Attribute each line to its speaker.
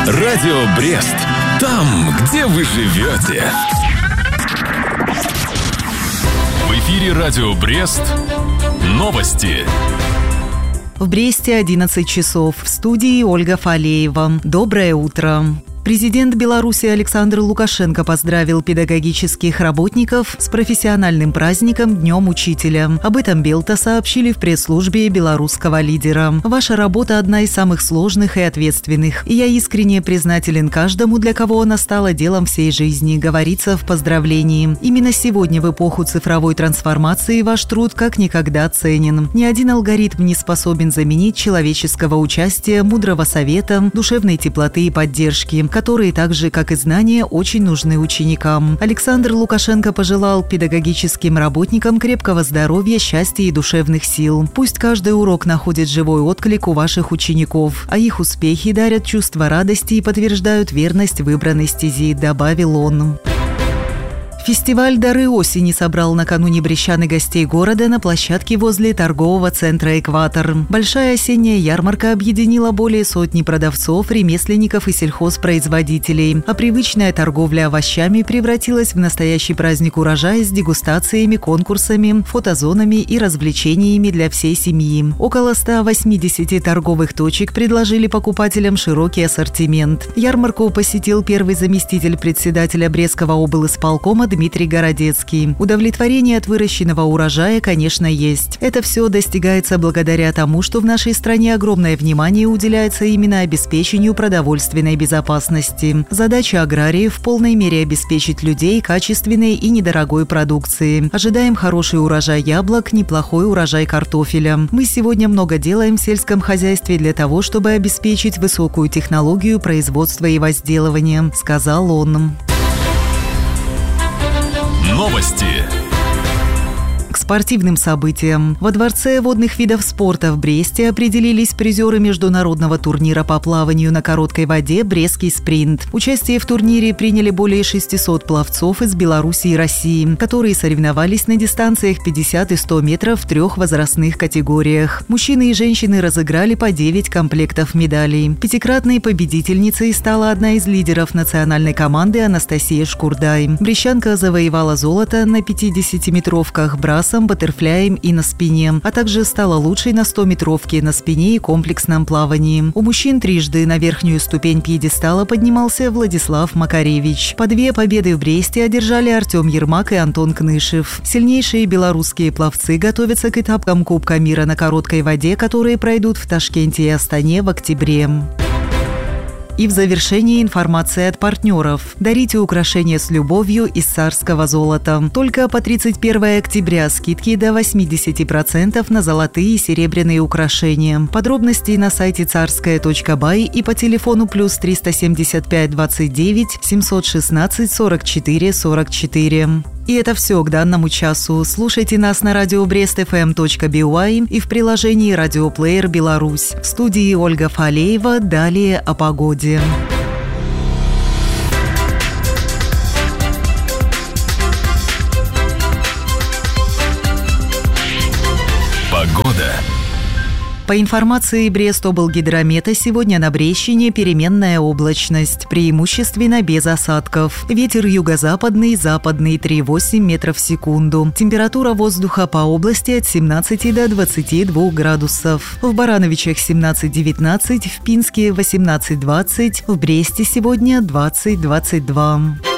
Speaker 1: Радио Брест. Там, где вы живете. В эфире Радио Брест. Новости.
Speaker 2: В Бресте 11 часов. В студии Ольга Фалеева. Доброе утро. Президент Беларуси Александр Лукашенко поздравил педагогических работников с профессиональным праздником Днем Учителя. Об этом Белта сообщили в пресс-службе белорусского лидера. «Ваша работа одна из самых сложных и ответственных, и я искренне признателен каждому, для кого она стала делом всей жизни», говорится в поздравлении. Именно сегодня, в эпоху цифровой трансформации, ваш труд как никогда ценен. Ни один алгоритм не способен заменить человеческого участия, мудрого совета, душевной теплоты и поддержки, которые так же, как и знания, очень нужны ученикам. Александр Лукашенко пожелал педагогическим работникам крепкого здоровья, счастья и душевных сил. Пусть каждый урок находит живой отклик у ваших учеников, а их успехи дарят чувство радости и подтверждают верность выбранной стези, добавил он. Фестиваль «Дары осени» собрал накануне брестян и гостей города на площадке возле торгового центра «Экватор». Большая осенняя ярмарка объединила более сотни продавцов, ремесленников и сельхозпроизводителей, а привычная торговля овощами превратилась в настоящий праздник урожая с дегустациями, конкурсами, фотозонами и развлечениями для всей семьи. Около 180 торговых точек предложили покупателям широкий ассортимент. Ярмарку посетил первый заместитель председателя Брестского облисполкома Дмитрий Городецкий. Удовлетворение от выращенного урожая, конечно, есть. Это все достигается благодаря тому, что в нашей стране огромное внимание уделяется именно обеспечению продовольственной безопасности. Задача аграриев в полной мере обеспечить людей качественной и недорогой продукцией. Ожидаем хороший урожай яблок, неплохой урожай картофеля. Мы сегодня много делаем в сельском хозяйстве для того, чтобы обеспечить высокую технологию производства и возделывания, сказал он.
Speaker 1: Новости.
Speaker 2: К спортивным событиям. Во Дворце водных видов спорта в Бресте определились призеры международного турнира по плаванию на короткой воде «Брестский спринт». Участие в турнире приняли более 600 пловцов из Беларуси и России, которые соревновались на дистанциях 50 и 100 метров в 3 возрастных категориях. Мужчины и женщины разыграли по 9 комплектов медалей. Пятикратной победительницей стала одна из лидеров национальной команды Анастасия Шкурдай. Брестчанка завоевала золото на 50-метровках брасом, баттерфляем и на спине, а также стала лучшей на 100-метровке на спине и комплексном плавании. У мужчин трижды на верхнюю ступень пьедестала поднимался Владислав Макаревич. По 2 победы в Бресте одержали Артем Ермак и Антон Кнышев. Сильнейшие белорусские пловцы готовятся к этапам Кубка мира на короткой воде, которые пройдут в Ташкенте и Астане в октябре. И в завершении информация от партнеров. Дарите украшения с любовью из царского золота. Только по 31 октября скидки до 80% на золотые и серебряные украшения. Подробности на сайте царская.бай и по телефону +3 375 29 716 44 44. И это все к данному часу. Слушайте нас на радио brestfm.by и в приложении «Радиоплеер Беларусь». В студии Ольга Фалеева. Далее о погоде.
Speaker 1: Погода.
Speaker 2: По информации Брестоблгидромета, сегодня на Брестщине переменная облачность, преимущественно без осадков. Ветер юго-западный, западный 3,8 метров в секунду. Температура воздуха по области от 17 до 22 градусов. В Барановичах 17-19, в Пинске 18-20, в Бресте сегодня 20-22.